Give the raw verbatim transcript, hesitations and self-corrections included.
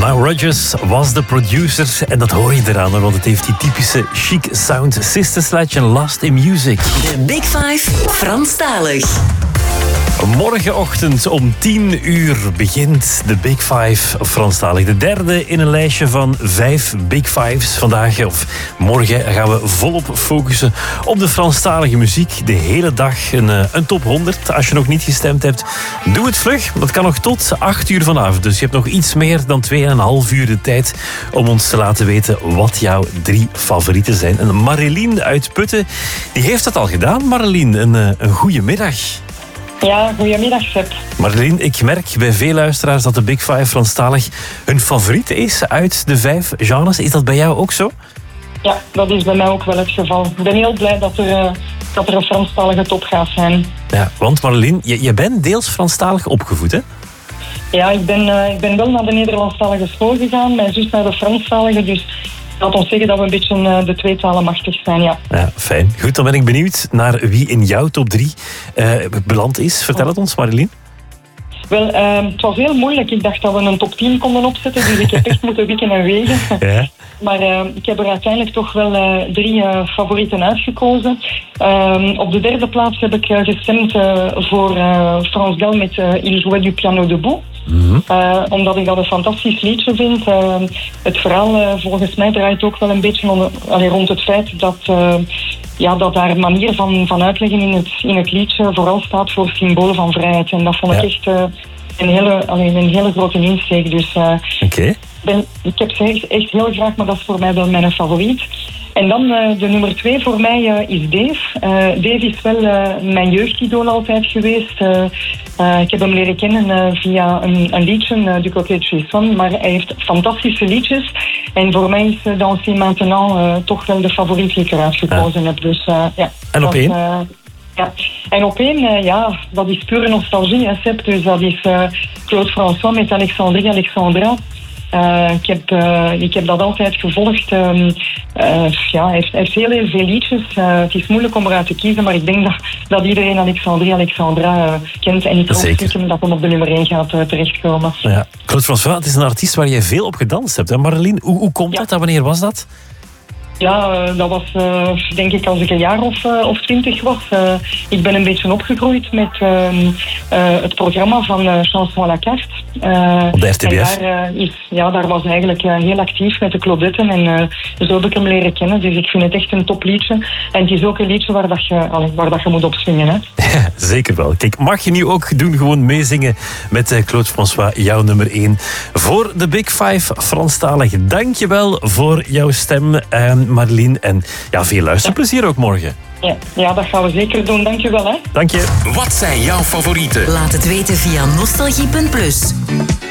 Nile Rodgers was de producer en dat hoor je eraan, want het heeft die typische chic sound. Sister Sledge en Lost in Music. De Big Five Franstalig. Morgenochtend om tien uur begint de Big Five Franstalig. De derde in een lijstje van vijf Big Fives. Vandaag of morgen gaan we volop focussen op de Franstalige muziek. De hele dag een, een top honderd. Als je nog niet gestemd hebt, doe het vlug. Dat kan nog tot acht uur vanavond. Dus je hebt nog iets meer dan twee en een half uur de tijd om ons te laten weten wat jouw drie favorieten zijn. En Marilien uit Putten, die heeft dat al gedaan. Marilien, een, een goede middag. Ja, goedemiddag, Seb. Marleen, ik merk bij veel luisteraars dat de Big Five Franstalig hun favoriet is uit de vijf genres. Is dat bij jou ook zo? Ja, dat is bij mij ook wel het geval. Ik ben heel blij dat er, uh, dat er een Franstalige top gaat zijn. Ja, want Marleen, je, je bent deels Franstalig opgevoed, hè? Ja, ik ben, uh, ik ben wel naar de Nederlandstalige school gegaan. Mijn zus naar de Franstalige, dus laat ons zeggen dat we een beetje uh, de twee talen machtig zijn, ja. Ja, fijn. Goed, dan ben ik benieuwd naar wie in jouw top drie uh, beland is. Vertel het ons, Marilien. Wel, uh, het was heel moeilijk. Ik dacht dat we een top tien konden opzetten, dus ik heb echt moeten wikken en wegen. Ja. Maar uh, ik heb er uiteindelijk toch wel uh, drie uh, favorieten uitgekozen. Uh, op de derde plaats heb ik uh, gestemd uh, voor uh, Frans Gal met uh, Il jouait du piano debout. Mm-hmm. Uh, omdat ik dat een fantastisch liedje vind. Uh, het verhaal uh, volgens mij draait ook wel een beetje onder, allee, rond het feit dat, uh, ja, dat daar een manier van, van uitleggen in het, in het liedje vooral staat voor symbool van vrijheid. En dat vond ik ja. echt uh, een, hele, allee, een hele grote insteek. Dus uh, okay. ben, ik heb ze echt, echt heel graag, maar dat is voor mij wel mijn favoriet. En dan uh, de nummer twee voor mij uh, is Dave. Uh, Dave is wel uh, mijn jeugdidool altijd geweest. Uh, uh, ik heb hem leren kennen uh, via een, een liedje, uh, Du Côté de Chisson. Maar hij heeft fantastische liedjes. En voor mij is uh, Danser Maintenant uh, toch wel de favoriet die ik eruit gekozen ja. heb. Dus, uh, ja, en op één? Uh, ja. En op één, uh, ja, dat is pure nostalgie, hè, Seb. Dus dat is uh, Claude François met Alexandrie Alexandra. Uh, ik, heb, uh, ik heb dat altijd gevolgd. Uh, uh, ja, hij, heeft, hij heeft heel, heel veel liedjes. Uh, het is moeilijk om eruit te kiezen, maar ik denk dat, dat iedereen Alexandrie Alexandra uh, kent. En ik hoop stiekem dat hem op de nummer één gaat uh, terechtkomen. Ja. Claude François, het is een artiest waar jij veel op gedanst hebt. Hè? Marleen, hoe, hoe komt ja. dat en wanneer was dat? Ja, uh, dat was uh, denk ik als ik een jaar of, uh, of twintig was. Uh, ik ben een beetje opgegroeid met uh, uh, het programma van uh, Chanson à la carte. Uh, Op de R T B F? En daar, uh, is, ja, daar was hij eigenlijk uh, heel actief met de Claudetten. En uh, zo heb ik hem leren kennen. Dus ik vind het echt een topliedje. En het is ook een liedje waar, dat je, allee, waar dat je moet opzwingen. Hè? Ja, zeker wel. Kijk, mag je nu ook doen, gewoon meezingen met uh, Claude François, jouw nummer één. Voor de Big Five Franstalig. Dank je wel voor jouw stem, uh, Marleen. En ja, veel luisterplezier ook morgen. Ja, ja, dat gaan we zeker doen. Dank je wel. Hè. Dank je. Wat zijn jouw favorieten? Laat het weten via nostalgie punt plus.